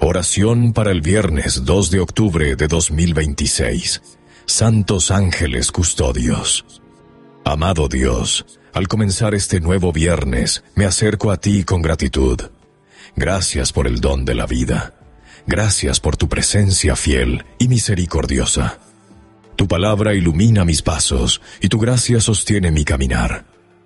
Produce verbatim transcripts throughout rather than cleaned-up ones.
Oración para el viernes dos de octubre de dos mil veintiséis. Santos ángeles custodios. Amado Dios, al comenzar este nuevo viernes, me acerco a ti con gratitud. Gracias por el don de la vida. Gracias por tu presencia fiel y misericordiosa. Tu palabra ilumina mis pasos y tu gracia sostiene mi caminar.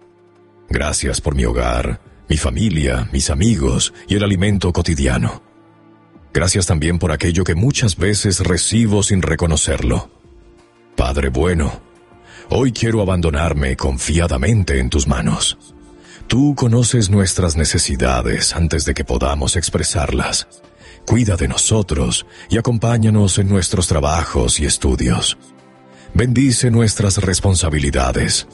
Gracias por mi hogar, mi familia, mis amigos y el alimento cotidiano. Gracias también por aquello que muchas veces recibo sin reconocerlo. Padre bueno, hoy quiero abandonarme confiadamente en tus manos. Tú conoces nuestras necesidades antes de que podamos expresarlas. Cuida de nosotros y acompáñanos en nuestros trabajos y estudios. Bendice nuestras responsabilidades,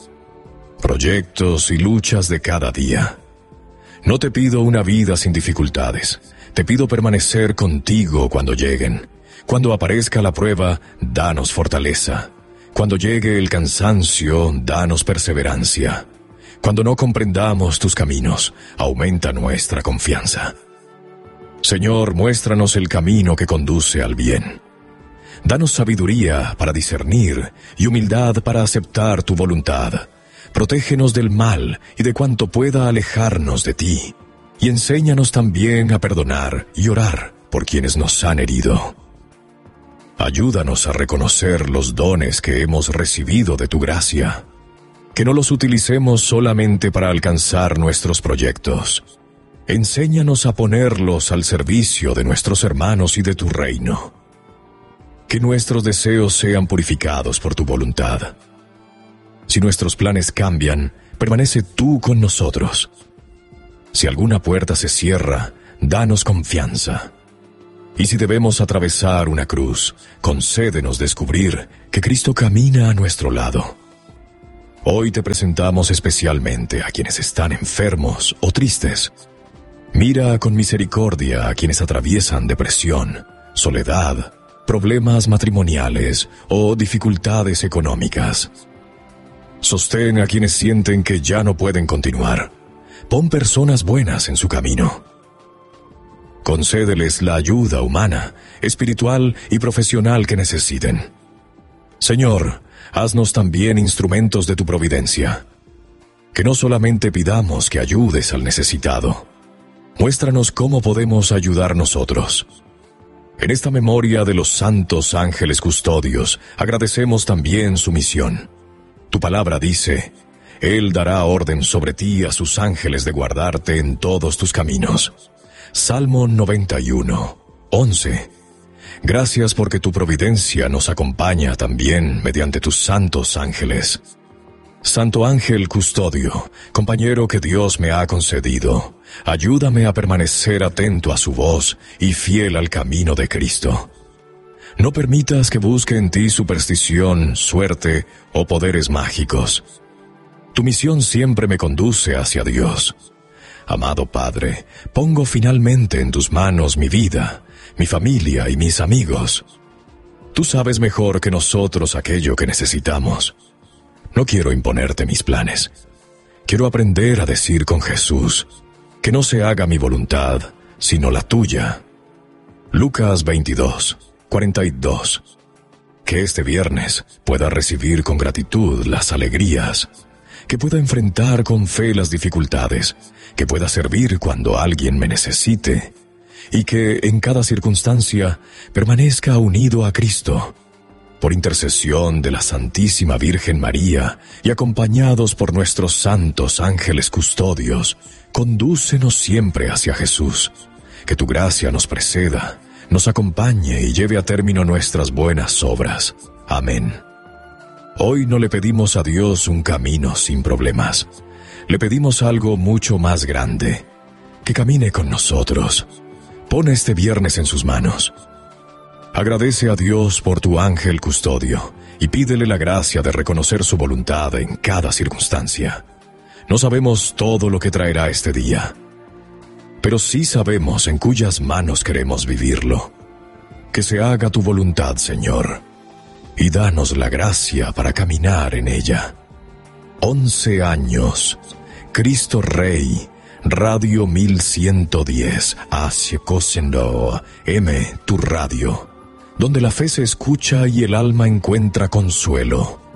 proyectos y luchas de cada día. No te pido una vida sin dificultades. Te pido permanecer contigo cuando lleguen. Cuando aparezca la prueba, danos fortaleza. Cuando llegue el cansancio, danos perseverancia. Cuando no comprendamos tus caminos, aumenta nuestra confianza. Señor, muéstranos el camino que conduce al bien. Danos sabiduría para discernir y humildad para aceptar tu voluntad. Protégenos del mal y de cuanto pueda alejarnos de ti. Y enséñanos también a perdonar y orar por quienes nos han herido. Ayúdanos a reconocer los dones que hemos recibido de tu gracia. Que no los utilicemos solamente para alcanzar nuestros proyectos. Enséñanos a ponerlos al servicio de nuestros hermanos y de tu reino. Que nuestros deseos sean purificados por tu voluntad. Si nuestros planes cambian, permanece tú con nosotros. Si alguna puerta se cierra, danos confianza. Y si debemos atravesar una cruz, concédenos descubrir que Cristo camina a nuestro lado. Hoy te presentamos especialmente a quienes están enfermos o tristes. Mira con misericordia a quienes atraviesan depresión, soledad, problemas matrimoniales o dificultades económicas. Sostén a quienes sienten que ya no pueden continuar. Pon personas buenas en su camino. Concédeles la ayuda humana, espiritual y profesional que necesiten. Señor, haznos también instrumentos de tu providencia. Que no solamente pidamos que ayudes al necesitado. Muéstranos cómo podemos ayudar nosotros. En esta memoria de los santos ángeles custodios, agradecemos también su misión. Tu palabra dice: Él dará orden sobre ti a sus ángeles de guardarte en todos tus caminos. Salmo noventa y uno, once. Gracias porque tu providencia nos acompaña también mediante tus santos ángeles. Santo ángel custodio, compañero que Dios me ha concedido, ayúdame a permanecer atento a su voz y fiel al camino de Cristo. No permitas que busque en ti superstición, suerte o poderes mágicos. Tu misión siempre me conduce hacia Dios. Amado Padre, pongo finalmente en tus manos mi vida, mi familia y mis amigos. Tú sabes mejor que nosotros aquello que necesitamos. No quiero imponerte mis planes. Quiero aprender a decir con Jesús, que no se haga mi voluntad, sino la tuya. Lucas veintidós, cuarenta y dos. Que este viernes pueda recibir con gratitud las alegrías, que pueda enfrentar con fe las dificultades, que pueda servir cuando alguien me necesite, y que en cada circunstancia permanezca unido a Cristo. Por intercesión de la Santísima Virgen María y acompañados por nuestros santos ángeles custodios, condúcenos siempre hacia Jesús. Que tu gracia nos preceda, nos acompañe y lleve a término nuestras buenas obras. Amén. Hoy no le pedimos a Dios un camino sin problemas. Le pedimos algo mucho más grande, que camine con nosotros. Pon este viernes en sus manos. Agradece a Dios por tu ángel custodio y pídele la gracia de reconocer su voluntad en cada circunstancia. No sabemos todo lo que traerá este día, pero sí sabemos en cuyas manos queremos vivirlo. Que se haga tu voluntad, Señor, y danos la gracia para caminar en ella. Once años, Cristo Rey, Radio mil ciento diez, Asia Cosendo, M, tu radio, donde la fe se escucha y el alma encuentra consuelo.